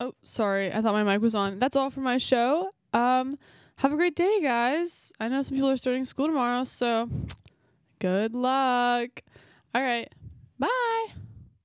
Oh, sorry. I thought my mic was on. That's all for my show. Have a great day, guys. I know some people are starting school tomorrow, so good luck. All right. Bye.